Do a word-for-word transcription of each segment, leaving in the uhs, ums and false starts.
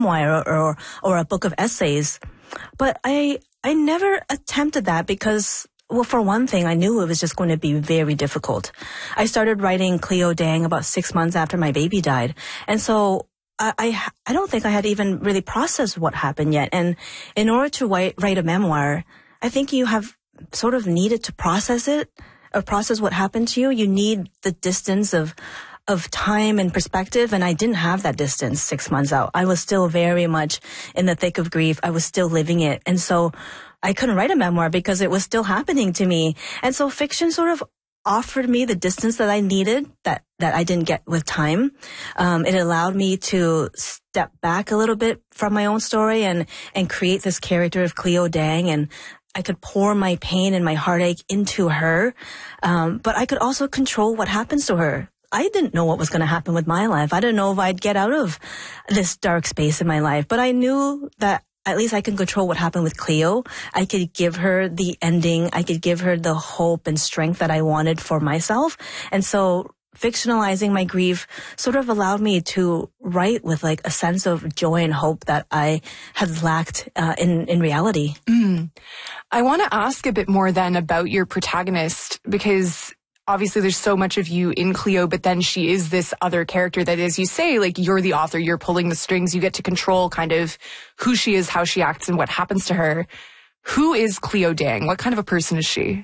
memoir or, or a book of essays. But I, I never attempted that because, well, for one thing, I knew it was just going to be very difficult. I started writing Cleo Dang about six months after my baby died. And so I, I, I don't think I had even really processed what happened yet. And in order to write, write a memoir, I think you have sort of needed to process it or process what happened to you. You need the distance of of time and perspective, and I didn't have that distance six months out. I was still very much in the thick of grief. I was still living it. And so I couldn't write a memoir because it was still happening to me. And so fiction sort of offered me the distance that I needed that, that I didn't get with time. Um, it allowed me to step back a little bit from my own story and, and create this character of Cleo Dang, and I could pour my pain and my heartache into her. Um, but I could also control what happens to her. I didn't know what was going to happen with my life. I didn't know if I'd get out of this dark space in my life, but I knew that at least I can control what happened with Cleo. I could give her the ending. I could give her the hope and strength that I wanted for myself. And so fictionalizing my grief sort of allowed me to write with like a sense of joy and hope that I had lacked uh, in, in reality. Mm. I want to ask a bit more then about your protagonist, because obviously there's so much of you in Cleo, but then she is this other character that, as you say, like you're the author, you're pulling the strings, you get to control kind of who she is, how she acts, and what happens to her. Who is Cleo Dang? What kind of a person is she?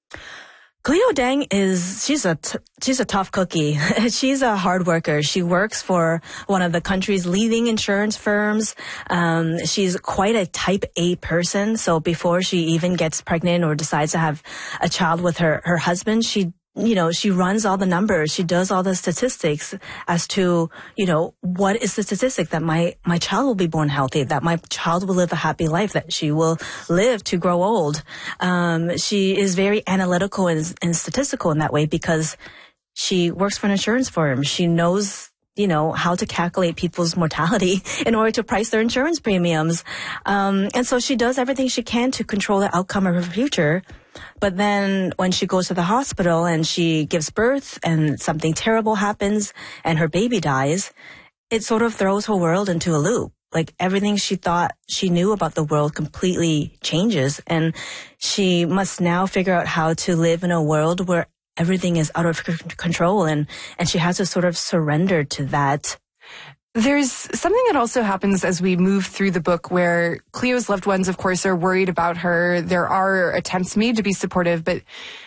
Cleo Dang is, she's a, t- she's a tough cookie. She's a hard worker. She works for one of the country's leading insurance firms. Um, she's quite a type A person. So before she even gets pregnant or decides to have a child with her, her husband, she you know, she runs all the numbers. She does all the statistics as to, you know, what is the statistic that my, my child will be born healthy, that my child will live a happy life, that she will live to grow old. Um, she is very analytical and, and statistical in that way because she works for an insurance firm. She knows, you know, how to calculate people's mortality in order to price their insurance premiums. Um, and so she does everything she can to control the outcome of her future. But then when she goes to the hospital and she gives birth and something terrible happens and her baby dies, it sort of throws her world into a loop. Like everything she thought she knew about the world completely changes. And she must now figure out how to live in a world where everything is out of control. And, and she has to sort of surrender to that. There's something that also happens as we move through the book where Cleo's loved ones, of course, are worried about her. There are attempts made to be supportive, but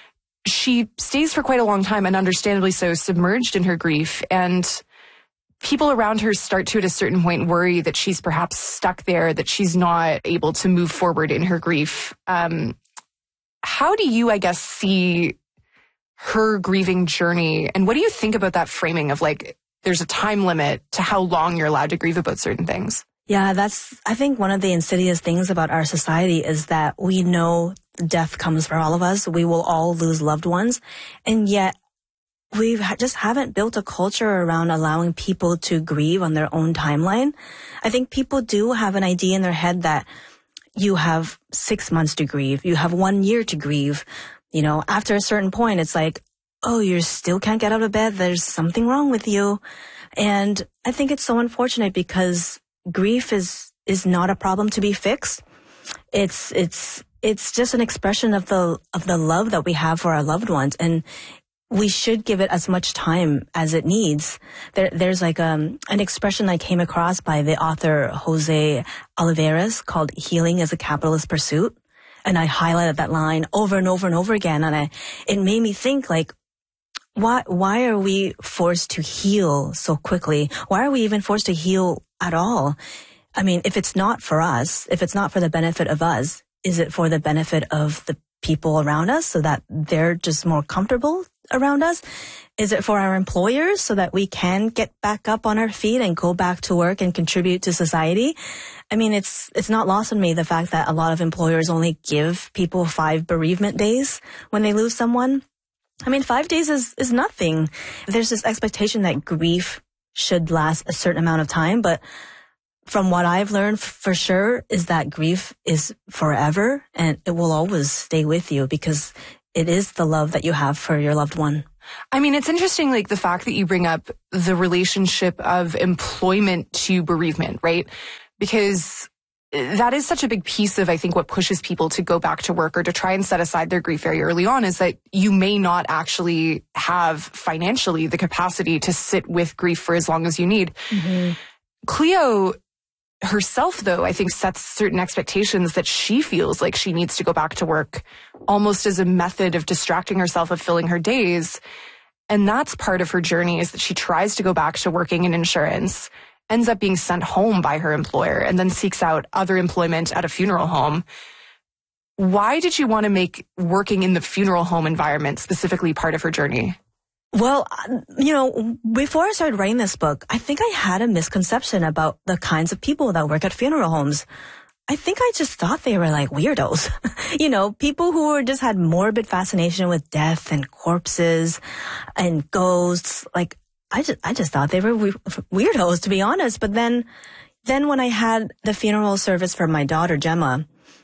she stays for quite a long time, and understandably so, submerged in her grief. And people around her start to, at a certain point, worry that she's perhaps stuck there, that she's not able to move forward in her grief. Um, how do you, I guess, see her grieving journey? And what do you think about that framing of, like, there's a time limit to how long you're allowed to grieve about certain things? Yeah, that's, I think one of the insidious things about our society is that we know death comes for all of us. We will all lose loved ones. And yet we just haven't built a culture around allowing people to grieve on their own timeline. I think people do have an idea in their head that you have six months to grieve. You have one year to grieve. You know, after a certain point, it's like, oh, you still can't get out of bed. There's something wrong with you. And I think it's so unfortunate because grief is, is not a problem to be fixed. It's, it's, it's just an expression of the, of the love that we have for our loved ones. And we should give it as much time as it needs. There, there's like, um, an expression I came across by the author Jose Olivares called healing is a capitalist pursuit. And I highlighted that line over and over and over again. And I, it made me think like, Why, why are we forced to heal so quickly? Why are we even forced to heal at all? I mean, if it's not for us, if it's not for the benefit of us, is it for the benefit of the people around us so that they're just more comfortable around us? Is it for our employers so that we can get back up on our feet and go back to work and contribute to society? I mean, it's, it's not lost on me the fact that a lot of employers only give people five bereavement days when they lose someone. I mean, five days is, is nothing. There's this expectation that grief should last a certain amount of time, but from what I've learned f- for sure is that grief is forever and it will always stay with you because it is the love that you have for your loved one. I mean, it's interesting, like the fact that you bring up the relationship of employment to bereavement, right? Because that is such a big piece of, I think, what pushes people to go back to work or to try and set aside their grief very early on, is that you may not actually have financially the capacity to sit with grief for as long as you need. Mm-hmm. Cleo herself, though, I think sets certain expectations that she feels like she needs to go back to work almost as a method of distracting herself, of filling her days. And that's part of her journey, is that she tries to go back to working in insurance, ends up being sent home by her employer, and then seeks out other employment at a funeral home. Why did you want to make working in the funeral home environment specifically part of her journey? Well, you know, before I started writing this book, I think I had a misconception about the kinds of people that work at funeral homes. I think I just thought they were like weirdos. You know, people who were just had morbid fascination with death and corpses and ghosts. Like, I just, I just thought they were we- weirdos, to be honest. But then, then when I had the funeral service for my daughter, Gemma,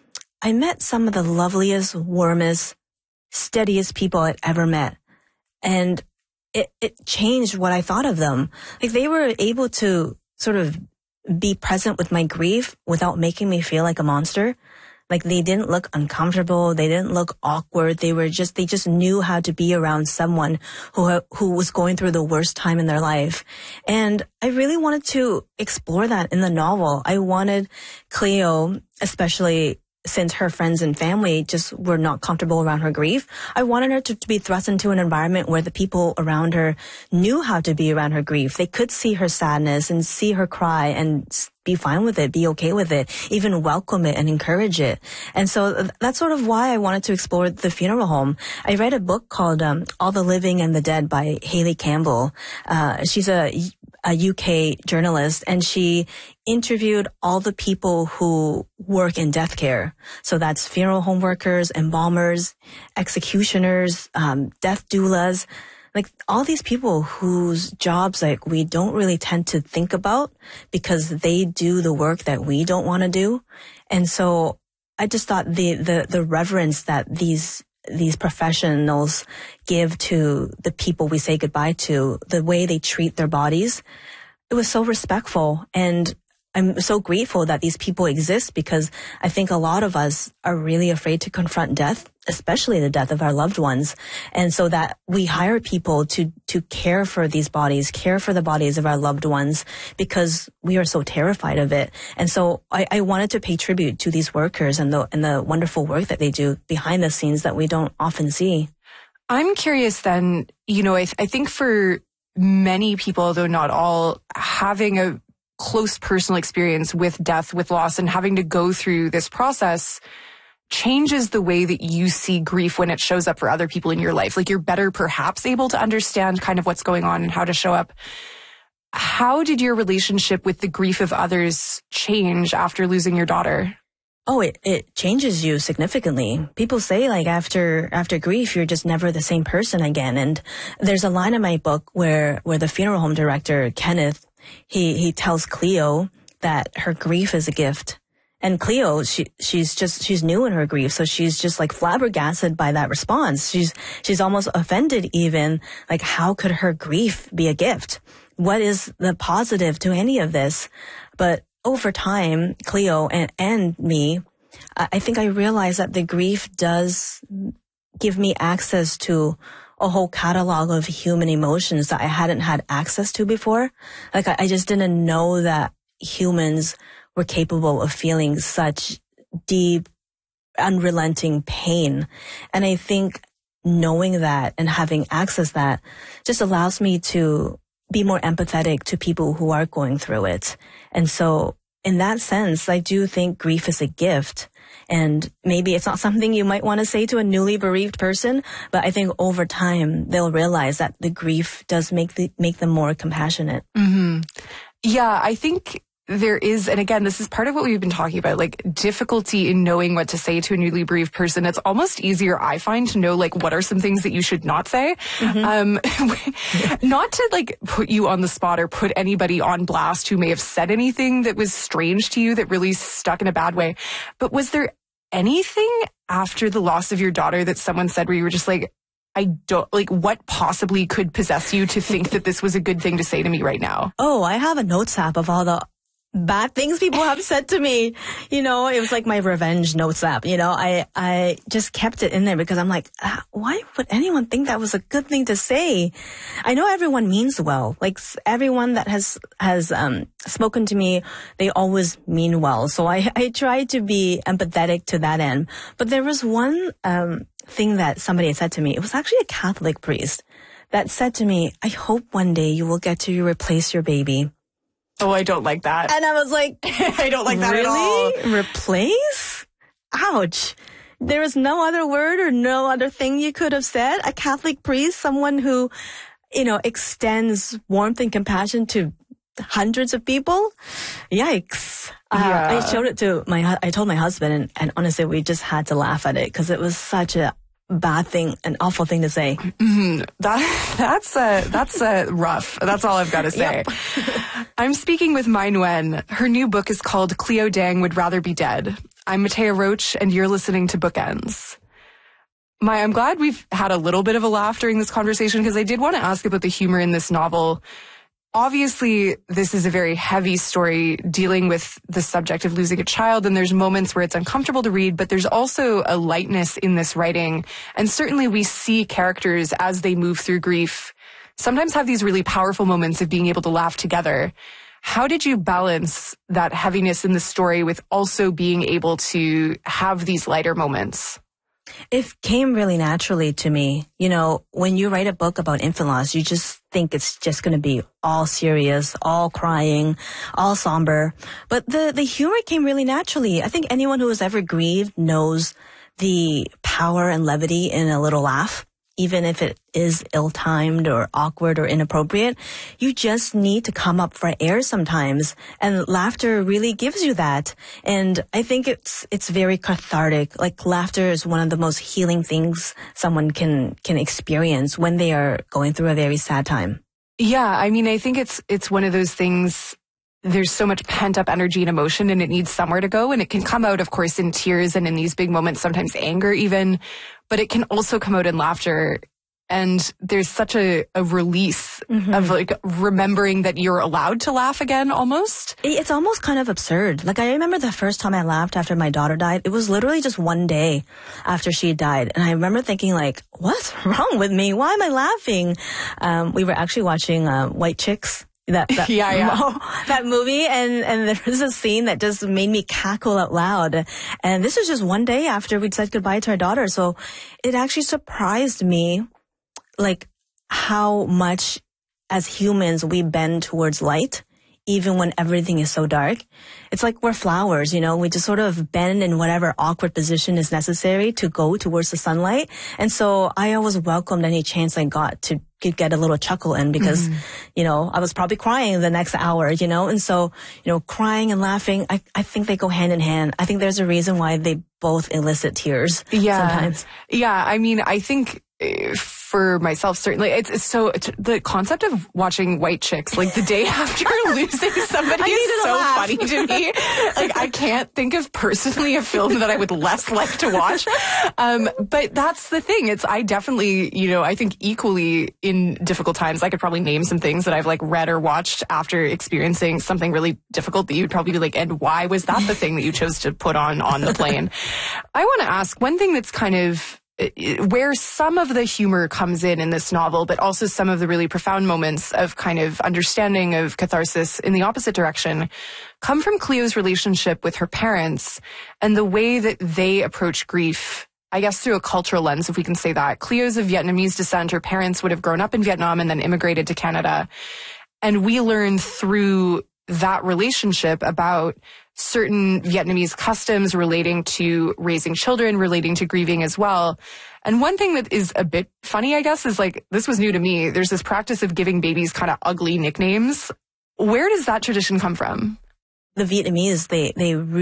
I met some of the loveliest, warmest, steadiest people I'd ever met. And it, it changed what I thought of them. Like, they were able to sort of be present with my grief without making me feel like a monster. Like, they didn't look uncomfortable. They didn't look awkward. They were just, they just knew how to be around someone who, who was going through the worst time in their life. And I really wanted to explore that in the novel. I wanted Cleo, especially since her friends and family just were not comfortable around her grief, I wanted her to, to be thrust into an environment where the people around her knew how to be around her grief. They could see her sadness and see her cry and be fine with it, be okay with it, even welcome it and encourage it. And so that's sort of why I wanted to explore the funeral home. I read a book called um, All the Living and the Dead by Hayley Campbell. Uh, she's a a U K journalist, and she interviewed all the people who work in death care. So that's funeral home workers, embalmers, executioners, um, death doulas, like all these people whose jobs like we don't really tend to think about because they do the work that we don't want to do. And so I just thought the, the, the reverence that these these professionals give to the people we say goodbye to, the way they treat their bodies, it was so respectful. And I'm so grateful that these people exist, because I think a lot of us are really afraid to confront death, especially the death of our loved ones. And so that we hire people to, to care for these bodies, care for the bodies of our loved ones, because we are so terrified of it. And so I, I wanted to pay tribute to these workers and the, and the wonderful work that they do behind the scenes that we don't often see. I'm curious then, you know, I, th- I think for many people, though not all, having a close personal experience with death, with loss, and having to go through this process changes the way that you see grief when it shows up for other people in your life. Like, you're better perhaps able to understand kind of what's going on and how to show up. How did your relationship with the grief of others change after losing your daughter? Oh, it, it changes you significantly. People say like after, after grief, you're just never the same person again. And there's a line in my book where, where the funeral home director, Kenneth, he, he tells Cleo that her grief is a gift. And Cleo, she, she's just, she's new in her grief. So she's just like flabbergasted by that response. She's, she's almost offended even. Like, how could her grief be a gift? What is the positive to any of this? But over time, Cleo and, and me, I think I realized that the grief does give me access to a whole catalog of human emotions that I hadn't had access to before. Like, I, I just didn't know that humans were capable of feeling such deep, unrelenting pain. And I think knowing that and having access to that just allows me to be more empathetic to people who are going through it. And so in that sense, I do think grief is a gift. And maybe it's not something you might want to say to a newly bereaved person, but I think over time they'll realize that the grief does make the, make them more compassionate. Mm-hmm. Yeah, I think there is, and again, this is part of what we've been talking about, like difficulty in knowing what to say to a newly bereaved person. It's almost easier, I find, to know like what are some things that you should not say. Mm-hmm. Um, not to like put you on the spot or put anybody on blast who may have said anything that was strange to you that really stuck in a bad way. But was there anything after the loss of your daughter that someone said where you were just like, I don't, like, what possibly could possess you to think that this was a good thing to say to me right now? Oh, I have a notes app of all the bad things people have said to me. You know, it was like my revenge notes app. You know, I, I just kept it in there because I'm like, ah, why would anyone think that was a good thing to say? I know everyone means well. Like everyone that has, has, um, spoken to me, they always mean well. So I, I try to be empathetic to that end. But there was one, um, thing that somebody had said to me. It was actually a Catholic priest that said to me, I hope one day you will get to replace your baby. Oh, I don't like that. And I was like, I don't like that really? at all. Replace? Ouch. There is no other word or no other thing you could have said. A Catholic priest, someone who, you know, extends warmth and compassion to hundreds of people. Yikes. Uh, Yeah. I showed it to my, hu- I told my husband and, and honestly, we just had to laugh at it because it was such a bad thing, an awful thing to say. Mm-hmm. That, that's uh, that's uh, rough. That's all I've got to say. Yep. I'm speaking with Mai Nguyen. Her new book is called Cleo Dang Would Rather Be Dead. I'm Matea Roach, and you're listening to Bookends. Mai, I'm glad we've had a little bit of a laugh during this conversation because I did want to ask about the humor in this novel. Obviously, this is a very heavy story dealing with the subject of losing a child, and there's moments where it's uncomfortable to read, but there's also a lightness in this writing. And certainly we see characters as they move through grief sometimes have these really powerful moments of being able to laugh together. How did you balance that heaviness in the story with also being able to have these lighter moments? It came really naturally to me. You know, when you write a book about infant loss, you just think it's just going to be all serious, all crying, all somber. But the, the humor came really naturally. I think anyone who has ever grieved knows the power and levity in a little laugh. Even if it is ill-timed or awkward or inappropriate, you just need to come up for air sometimes. And laughter really gives you that. And I think it's, it's very cathartic. Like laughter is one of the most healing things someone can, can experience when they are going through a very sad time. Yeah. I mean, I think it's, it's one of those things. There's so much pent up energy and emotion and it needs somewhere to go. And it can come out, of course, in tears and in these big moments, sometimes anger even, but it can also come out in laughter. And there's such a, a release mm-hmm. of like remembering that you're allowed to laugh again almost. It's almost kind of absurd. Like I remember the first time I laughed after my daughter died, it was literally just one day after she died. And I remember thinking like, what's wrong with me? Why am I laughing? Um, we were actually watching uh, White Chicks. That, that, yeah, yeah. that movie. And, and there was a scene that just made me cackle out loud. And this was just one day after we'd said goodbye to our daughter. So it actually surprised me, like how much as humans we bend towards light, even when everything is so dark. It's like we're flowers, you know, we just sort of bend in whatever awkward position is necessary to go towards the sunlight. And so I always welcomed any chance I got to get a little chuckle in because, mm. you know, I was probably crying the next hour, you know, and so, you know, crying and laughing, I, I think they go hand in hand. I think there's a reason why they both elicit tears yeah. sometimes. Yeah. I mean, I think for myself, certainly, it's, it's so, it's, the concept of watching White Chicks, like the day after losing somebody is so funny to me. Like, I can't think of personally a film that I would less like to watch. Um, but that's the thing. It's, I definitely, you know, I think equally in difficult times, I could probably name some things that I've like read or watched after experiencing something really difficult that you'd probably be like, and why was that the thing that you chose to put on, on the plane? I want to ask one thing that's kind of, where some of the humor comes in in this novel, but also some of the really profound moments of kind of understanding of catharsis in the opposite direction, come from Cleo's relationship with her parents and the way that they approach grief, I guess through a cultural lens, if we can say that. Cleo's of Vietnamese descent. Her parents would have grown up in Vietnam and then immigrated to Canada. And we learn through that relationship about certain Vietnamese customs relating to raising children, relating to grieving as well. And one thing that is a bit funny, I guess, is like, this was new to me. There's this practice of giving babies kind of ugly nicknames. Where does that tradition come from? The Vietnamese, they, they, re-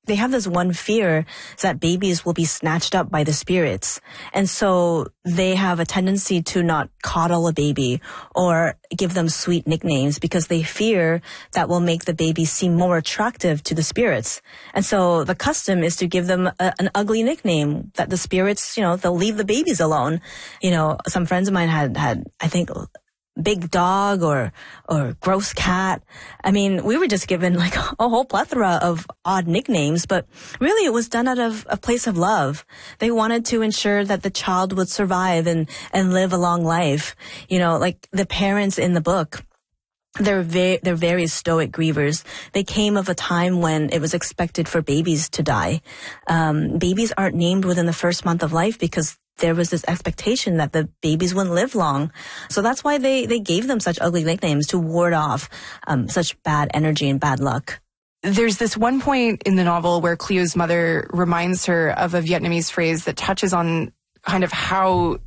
they have this one fear is that babies will be snatched up by the spirits. And so they have a tendency to not coddle a baby or give them sweet nicknames because they fear that will make the baby seem more attractive to the spirits. And so the custom is to give them a, an ugly nickname that the spirits, you know, they'll leave the babies alone. You know, some friends of mine had, had, I think, big dog or or gross cat. I mean, we were just given like a whole plethora of odd nicknames, but really it was done out of a place of love. They wanted to ensure that the child would survive and and live a long life. You know, like the parents in the book, they're very they're very stoic grievers. They came of a time when it was expected for babies to die. Um, babies aren't named within the first month of life because there was this expectation that the babies wouldn't live long. So that's why they, they gave them such ugly nicknames to ward off um, such bad energy and bad luck. There's this one point in the novel where Cleo's mother reminds her of a Vietnamese phrase that touches on kind of how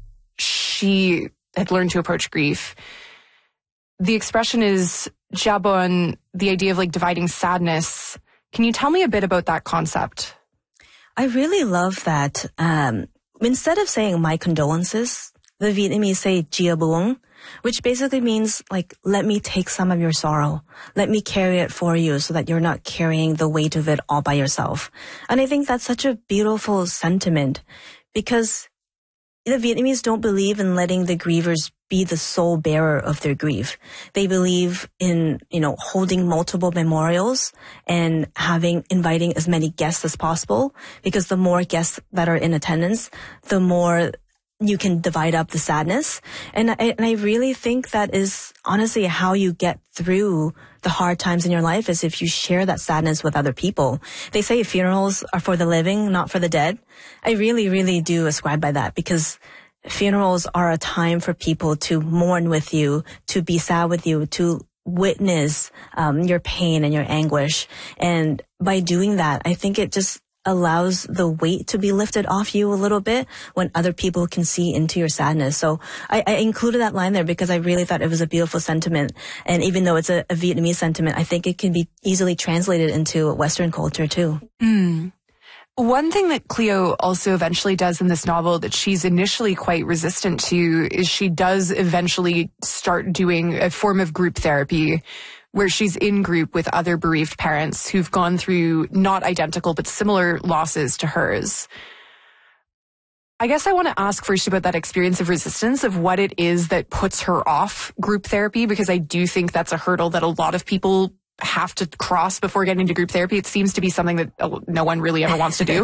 she had learned to approach grief. The expression is "gia buồn," the idea of like dividing sadness. Can you tell me a bit about that concept? I really love that. Um, Instead of saying my condolences, the Vietnamese say "gia buông," which basically means like, let me take some of your sorrow. Let me carry it for you so that you're not carrying the weight of it all by yourself. And I think that's such a beautiful sentiment because the Vietnamese don't believe in letting the grievers be the sole bearer of their grief. They believe in, you know, holding multiple memorials and having, inviting as many guests as possible, because the more guests that are in attendance, the more you can divide up the sadness. And I, and I really think that is honestly how you get through the hard times in your life, is if you share that sadness with other people. They say funerals are for the living, not for the dead. I really, really do ascribe by that, because funerals are a time for people to mourn with you, to be sad with you, to witness um, your pain and your anguish. And by doing that, I think it just allows the weight to be lifted off you a little bit when other people can see into your sadness. So I, I included that line there because I really thought it was a beautiful sentiment. And even though it's a, a Vietnamese sentiment, I think it can be easily translated into Western culture too. Mm. One thing that Cleo also eventually does in this novel that she's initially quite resistant to is she does eventually start doing a form of group therapy where she's in group with other bereaved parents who've gone through not identical but similar losses to hers. I guess I want to ask first about that experience of resistance, of what it is that puts her off group therapy, because I do think that's a hurdle that a lot of people have to cross before getting into group therapy. It seems to be something that no one really ever wants to do.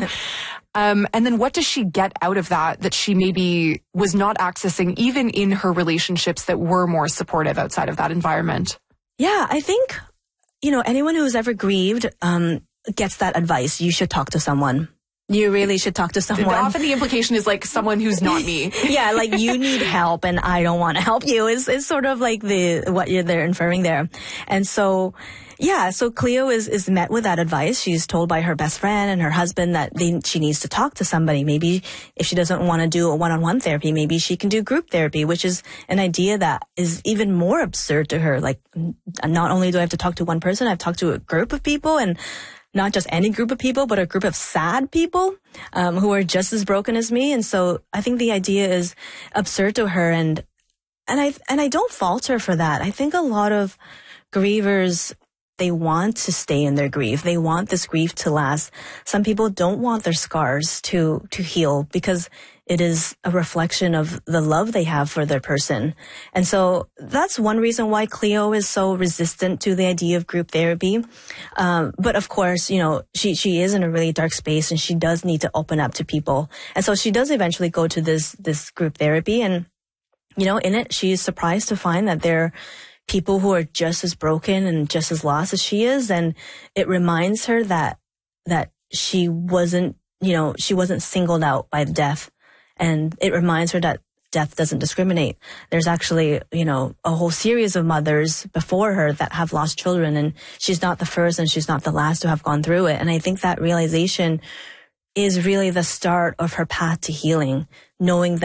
Um, and then what does she get out of that that she maybe was not accessing even in her relationships that were more supportive outside of that environment? Yeah, I think, you know, anyone who's ever grieved um, gets that advice. You should talk to someone. You really should talk to someone. Often the implication is like someone who's not me. Yeah, like you need help and I don't want to help you is, is sort of like the what you're they're inferring there. And so, yeah, so Cleo is, is met with that advice. She's told by her best friend and her husband that they, she needs to talk to somebody. Maybe if she doesn't want to do a one-on-one therapy, maybe she can do group therapy, which is an idea that is even more absurd to her. Like, not only do I have to talk to one person, I've talked to a group of people, and not just any group of people, but a group of sad people um, who are just as broken as me. And so I think the idea is absurd to her, and and I and I don't fault her for that. I think a lot of grievers, they want to stay in their grief. They want this grief to last. Some people don't want their scars to to heal because it is a reflection of the love they have for their person. And so that's one reason why Cleo is so resistant to the idea of group therapy. Um, but of course, you know, she, she is in a really dark space and she does need to open up to people. And so she does eventually go to this, this group therapy. And, you know, in it, she's surprised to find that there are people who are just as broken and just as lost as she is. And it reminds her that, that she wasn't, you know, she wasn't singled out by death. And it reminds her that death doesn't discriminate. There's actually, you know, a whole series of mothers before her that have lost children, and she's not the first and she's not the last to have gone through it. And I think that realization is really the start of her path to healing, knowing that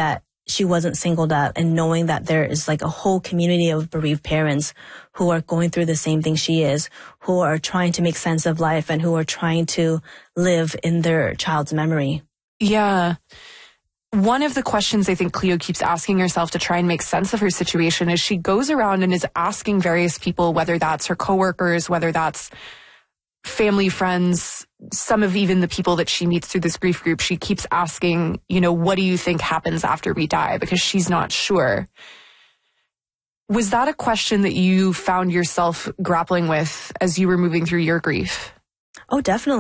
she wasn't singled out, and knowing that there is like a whole community of bereaved parents who are going through the same thing she is, who are trying to make sense of life and who are trying to live in their child's memory. Yeah. One of the questions I think Cleo keeps asking herself to try and make sense of her situation is she goes around and is asking various people, whether that's her coworkers, whether that's family, friends, some of even the people that she meets through this grief group, she keeps asking, you know, what do you think happens after we die? Because she's not sure. Was that a question that you found yourself grappling with as you were moving through your grief? Oh, definitely.